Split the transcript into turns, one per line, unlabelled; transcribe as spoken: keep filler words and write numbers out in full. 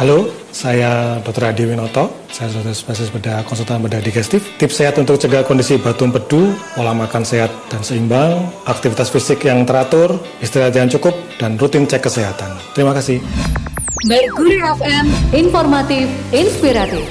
Halo, saya dokter Adi Winoto. Saya dokter spesialis bedah konsultan bedah digestif. Tips sehat untuk cegah kondisi batu empedu, pola makan sehat dan seimbang, aktivitas fisik yang teratur, istirahat yang cukup, dan rutin cek kesehatan. Terima kasih.
Mercury F M, informatif, inspiratif.